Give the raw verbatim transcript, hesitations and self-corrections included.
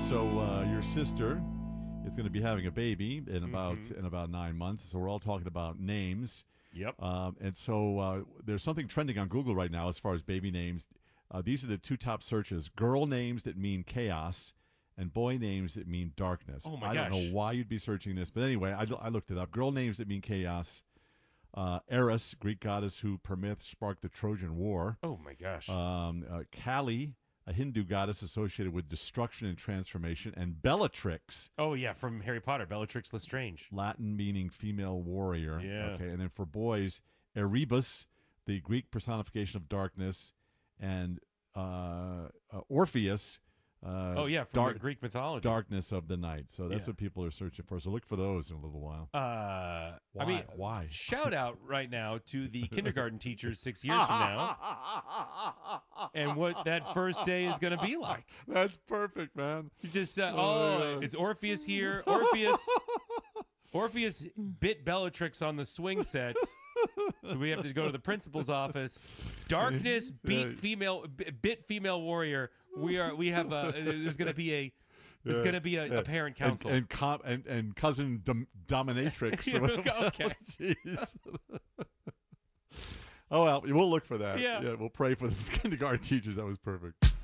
So uh, your sister is going to be having a baby in about Mhm. in about nine months. So we're all talking about names. Yep. Um, and so uh, there's something trending on Google right now as far as baby names. Uh, these are the two top searches: girl names that mean chaos, and boy names that mean darkness. Oh, my I don't gosh. know why you'd be searching this, but anyway, I, I looked it up. Girl names that mean chaos. Uh, Eris, Greek goddess who per myth sparked the Trojan War. Oh, my gosh. Um, uh, Kali, a Hindu goddess associated with destruction and transformation, and Bellatrix, oh, yeah, from Harry Potter, Bellatrix Lestrange. Latin meaning female warrior. Yeah. Okay, and then for boys, Erebus, the Greek personification of darkness, and uh, uh, Orpheus. Uh, Oh, yeah, from dark, Greek mythology. darkness of the night. So that's Yeah. what people are searching for. So look for those in a little while. Uh, Why? I mean, Why? shout out right now to the kindergarten teachers six years from now and what that first day is going to be like. That's perfect, man. You just said, Oh, oh, yeah. is Orpheus here? Orpheus, Orpheus bit Bellatrix on the swing set. So we have to go to the principal's office. Darkness beat Yeah. female, b- bit female warrior. We are. We have. A, there's going to be a. There's Yeah. going to be a, Yeah. a parent And council. and com- and, and cousin dom- dominatrix. Yeah, okay. Jeez. Oh well, we'll look for that. Yeah. We'll pray for the kindergarten teachers. That was perfect.